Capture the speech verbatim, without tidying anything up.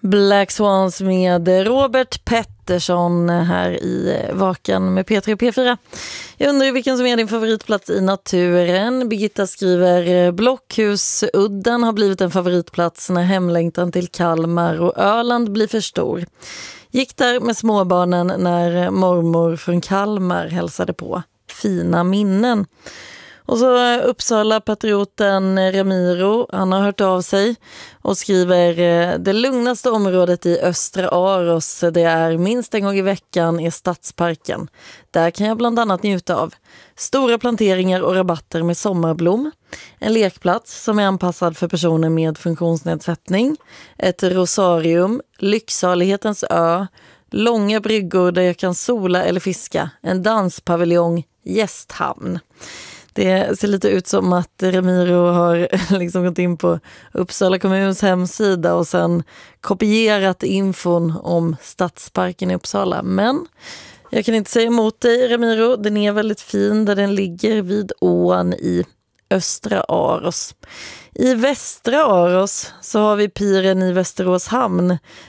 Black Swans med Robert Pettersson här i Vakan med P tre och P fyra. Jag undrar vilken som är din favoritplats i naturen. Birgitta skriver: Blockhusudden har blivit en favoritplats när hemlängtan till Kalmar och Öland blir för stor. Gick där med småbarnen när mormor från Kalmar hälsade på. Fina minnen. Och så Uppsala-patrioten Ramiro, han har hört av sig och skriver: det lugnaste området i Östra Aros, det är minst en gång i veckan i Stadsparken. Där kan jag bland annat njuta av stora planteringar och rabatter med sommarblom, en lekplats som är anpassad för personer med funktionsnedsättning, ett rosarium, lycksalighetens ö, långa bryggor där jag kan sola eller fiska, en danspaviljong, gästhamn. Det ser lite ut som att Ramiro har liksom gått in på Uppsala kommuns hemsida och sen kopierat infon om Stadsparken i Uppsala. Men jag kan inte säga emot dig, Ramiro. Den är väldigt fin där den ligger vid ån i Östra Aros. I Västra Aros så har vi piren i Västerås hamn